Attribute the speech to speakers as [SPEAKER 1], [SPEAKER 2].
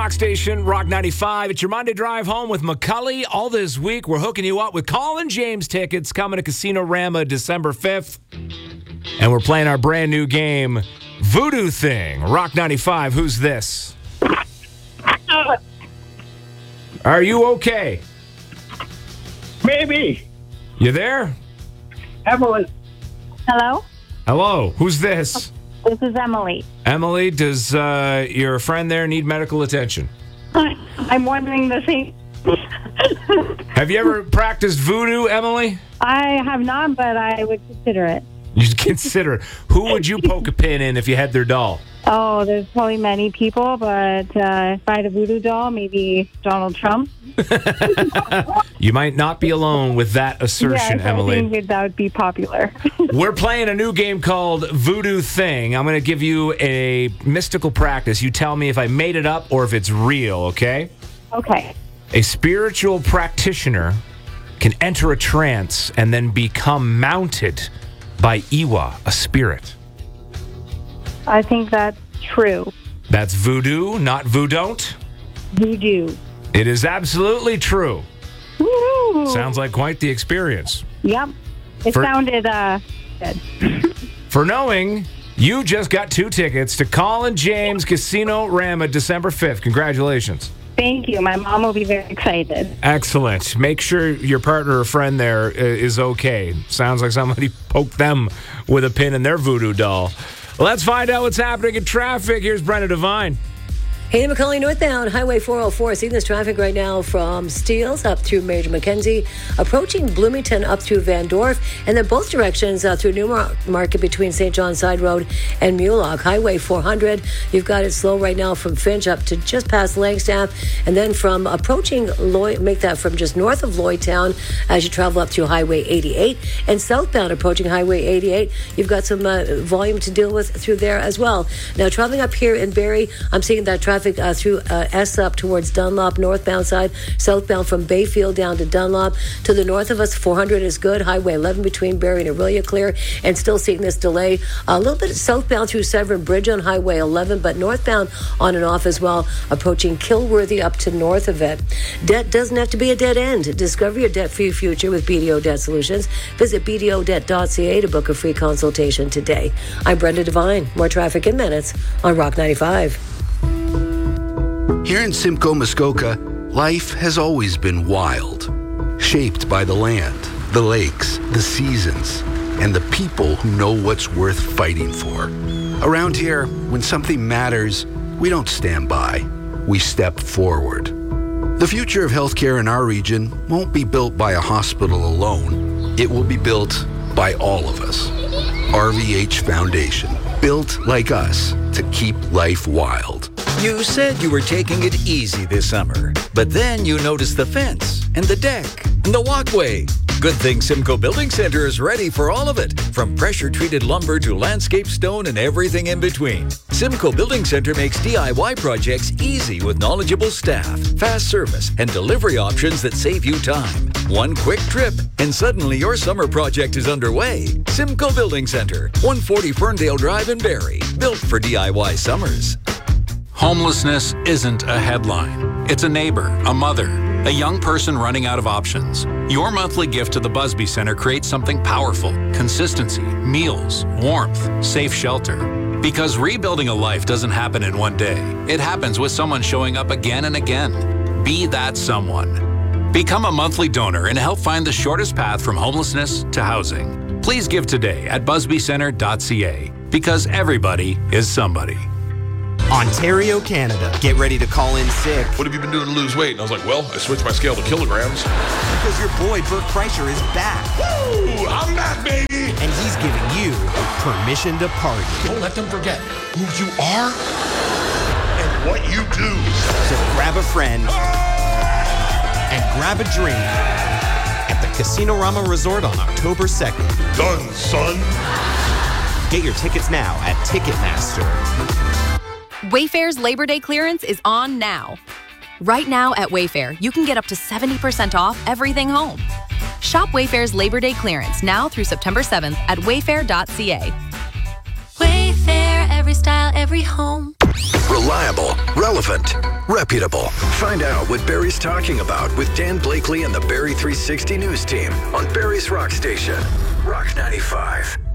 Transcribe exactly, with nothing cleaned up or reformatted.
[SPEAKER 1] Rock Station, Rock ninety-five. It's your Monday drive home with McCully. All this week, we're hooking you up with Colin James tickets coming to Casino Rama December fifth. And we're playing our brand new game, Voodoo Thing. Rock ninety-five, who's this? Are you okay?
[SPEAKER 2] Maybe.
[SPEAKER 1] You there?
[SPEAKER 2] Emily.
[SPEAKER 3] Hello?
[SPEAKER 1] Hello, who's this?
[SPEAKER 3] This is Emily.
[SPEAKER 1] Emily, does uh, your friend there need medical attention?
[SPEAKER 3] I'm wondering the same.
[SPEAKER 1] Have you ever practiced voodoo, Emily?
[SPEAKER 3] I have not, but I would consider it.
[SPEAKER 1] You'd consider it. Who would you poke a pin in if you had their doll?
[SPEAKER 3] Oh, there's probably many people, but uh, if I had a voodoo doll, maybe Donald Trump.
[SPEAKER 1] You might not be alone with that assertion,
[SPEAKER 3] yes,
[SPEAKER 1] Emily.
[SPEAKER 3] I think that would be popular.
[SPEAKER 1] We're playing a new game called Voodoo Thing. I'm going to give you a mystical practice. You tell me if I made it up or if it's real, okay?
[SPEAKER 3] Okay.
[SPEAKER 1] A spiritual practitioner can enter a trance and then become mounted by Iwa, a spirit.
[SPEAKER 3] I think that's true.
[SPEAKER 1] That's voodoo, not voodoo-don't.
[SPEAKER 3] Voodoo.
[SPEAKER 1] It is absolutely true.
[SPEAKER 3] Woo!
[SPEAKER 1] Sounds like quite the experience.
[SPEAKER 3] Yep. It
[SPEAKER 1] For-
[SPEAKER 3] sounded uh, good.
[SPEAKER 1] For knowing, you just got two tickets to Colin James Casino Rama December fifth. Congratulations.
[SPEAKER 3] Thank you. My mom will be very excited.
[SPEAKER 1] Excellent. Make sure your partner or friend there uh, is okay. Sounds like somebody poked them with a pin in their voodoo doll. Let's find out what's happening in traffic. Here's Brenna Devine.
[SPEAKER 4] Hey, McCully, northbound Highway four oh four. Seeing this traffic right now from Steeles up through Major Mackenzie, approaching Bloomington up through Van Dorf, and then both directions uh, through Newmarket between Saint John Side Road and Mulock. Highway four hundred, you've got it slow right now from Finch up to just past Langstaff, and then from approaching Lloyd, make that from just north of Lloydtown as you travel up through Highway eighty-eight, and southbound approaching Highway eighty-eight, you've got some uh, volume to deal with through there as well. Now, traveling up here in Barrie, I'm seeing that traffic Uh, through uh, S up towards Dunlop, northbound side, southbound from Bayfield down to Dunlop. To the north of us, four hundred is good. Highway eleven between Barrie and Aurelia clear, and still seeing this delay. A little bit southbound through Severn Bridge on Highway eleven, but northbound on and off as well, approaching Kilworthy up to north of it. Debt doesn't have to be a dead end. Discover your debt-free future with B D O Debt Solutions. Visit b d o debt dot c a to book a free consultation today. I'm Brenda Devine. More traffic in minutes on Rock ninety-five.
[SPEAKER 5] Here in Simcoe, Muskoka, life has always been wild, shaped by the land, the lakes, the seasons, and the people who know what's worth fighting for. Around here, when something matters, we don't stand by, we step forward. The future of healthcare in our region won't be built by a hospital alone. It will be built by all of us. R V H Foundation, built like us to keep life wild.
[SPEAKER 6] You said you were taking it easy this summer, but then you noticed the fence and the deck and the walkway. Good thing Simcoe Building Center is ready for all of it, from pressure-treated lumber to landscape stone and everything in between. Simcoe Building Center makes D I Y projects easy with knowledgeable staff, fast service, and delivery options that save you time. One quick trip, and suddenly your summer project is underway. Simcoe Building Center, one forty Ferndale Drive in Barrie, built for D I Y summers.
[SPEAKER 7] Homelessness isn't a headline. It's a neighbor, a mother, a young person running out of options. Your monthly gift to the Busby Center creates something powerful: consistency, meals, warmth, safe shelter. Because rebuilding a life doesn't happen in one day. It happens with someone showing up again and again. Be that someone. Become a monthly donor and help find the shortest path from homelessness to housing. Please give today at busby center dot c a, because everybody is somebody.
[SPEAKER 8] Ontario, Canada. Get ready to call in sick.
[SPEAKER 9] What have you been doing to lose weight? And I was like, well, I switched my scale to kilograms.
[SPEAKER 8] Because your boy, Bert Kreischer, is back.
[SPEAKER 9] Woo! I'm back, baby!
[SPEAKER 8] And he's giving you permission to party.
[SPEAKER 9] Don't let them forget who you are and what you do.
[SPEAKER 8] So grab a friend and grab a drink at the Casino Rama Resort on October second.
[SPEAKER 9] Done, son.
[SPEAKER 8] Get your tickets now at Ticketmaster.
[SPEAKER 10] Wayfair's Labor Day clearance is on now. Right now at Wayfair, you can get up to seventy percent off everything home. Shop Wayfair's Labor Day clearance now through September seventh at wayfair dot c a.
[SPEAKER 11] Wayfair.
[SPEAKER 2] every style, every home.
[SPEAKER 11] Reliable, relevant, reputable. Find out what Barry's talking about with Dan Blakely and the Barry three sixty News team on Barry's Rock Station. Rock ninety-five.